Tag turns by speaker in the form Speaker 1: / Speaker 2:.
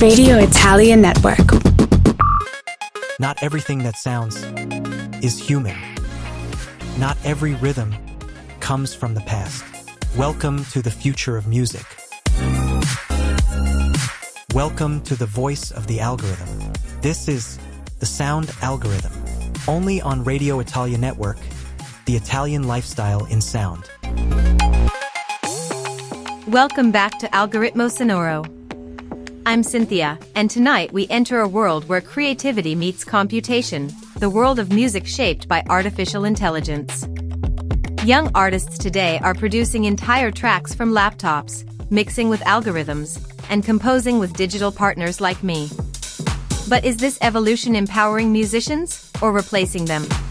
Speaker 1: Radio Italia Network.
Speaker 2: Not everything that sounds is human. Not every rhythm comes from the past. Welcome to the future of music. Welcome to the voice of the algorithm. This is the Sound Algorithm, only on Radio Italia Network, the Italian lifestyle in sound.
Speaker 3: Welcome back to Algoritmo Sonoro. I'm Cynthia, and tonight we enter a world where creativity meets computation, the world of music shaped by artificial intelligence. Young artists today are producing entire tracks from laptops, mixing with algorithms, and composing with digital partners like me. But is this evolution empowering musicians or replacing them?